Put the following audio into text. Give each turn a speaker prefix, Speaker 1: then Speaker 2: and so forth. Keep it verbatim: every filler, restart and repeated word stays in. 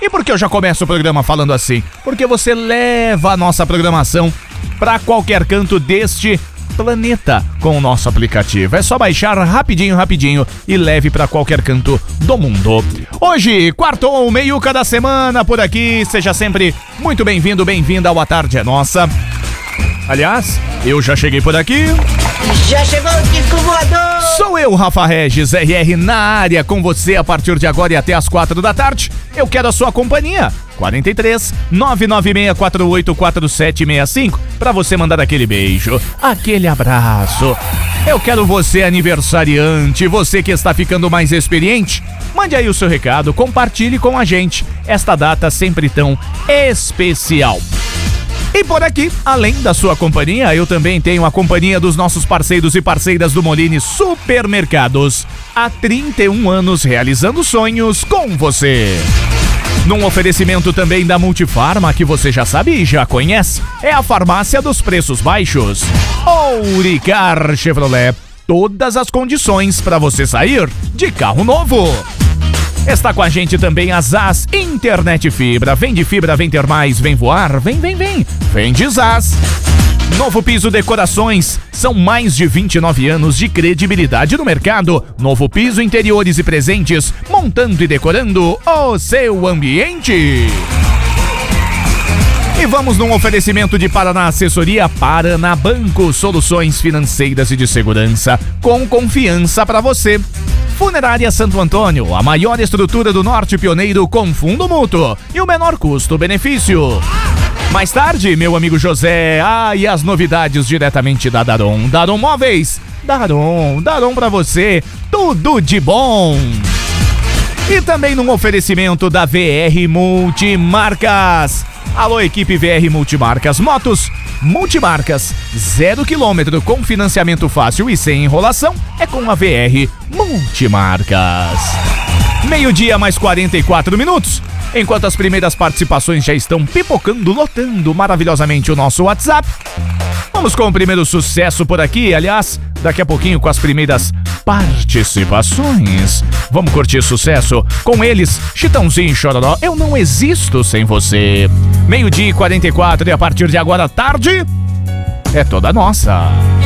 Speaker 1: E por que eu já começo o programa falando assim? Porque você leva a nossa programação para qualquer canto deste planeta com o nosso aplicativo. É só baixar rapidinho, rapidinho e leve para qualquer canto do mundo. Hoje, quartou, meiuca da semana por aqui. Seja sempre muito bem-vindo, bem-vinda ao A Tarde é Nossa. Aliás, eu já cheguei por aqui.
Speaker 2: Já chegou o disco voador!
Speaker 1: Sou eu, Rafa Regis, R R na área, com você a partir de agora e até as quatro da tarde. Eu quero a sua companhia. quarenta e três, nove nove seis quatro oito quatro sete seis cinco, pra você mandar aquele beijo, aquele abraço. Eu quero você aniversariante, você que está ficando mais experiente. Mande aí o seu recado, compartilhe com a gente esta data sempre tão especial. E por aqui, além da sua companhia, eu também tenho a companhia dos nossos parceiros e parceiras do Molini Supermercados. Há trinta e um anos realizando sonhos com você. Num oferecimento também da Multifarma, que você já sabe e já conhece, é a farmácia dos preços baixos. Ouricar Chevrolet, todas as condições para você sair de carro novo. Está com a gente também a Zaz Internet Fibra. Vem de fibra, vem ter mais, vem voar, vem, vem, vem. Vem de Zaz. Novo Piso Decorações. São mais de vinte e nove anos de credibilidade no mercado. Novo Piso, interiores e presentes, montando e decorando o seu ambiente. E vamos num oferecimento de Paraná Assessoria Paraná Banco. Soluções financeiras e de segurança com confiança para você. Funerária Santo Antônio, a maior estrutura do Norte, pioneiro com fundo mútuo e o menor custo-benefício. Mais tarde, meu amigo José, ah, e as novidades diretamente da Daron. Daron Móveis, Daron, Daron pra você, tudo de bom. E também num oferecimento da V R Multimarcas. Alô, equipe V R Multimarcas Motos. Multimarcas, zero quilômetro com financiamento fácil e sem enrolação, é com a V R Multimarcas. Meio-dia mais quarenta e quatro minutos. Enquanto as primeiras participações já estão pipocando, lotando maravilhosamente o nosso WhatsApp, vamos com o primeiro sucesso por aqui. Aliás, daqui a pouquinho com as primeiras participações. Vamos curtir sucesso com eles, Chitãozinho e Chororó, Eu Não Existo Sem Você. Meio-dia e quarenta e quatro e a partir de agora à tarde é toda nossa.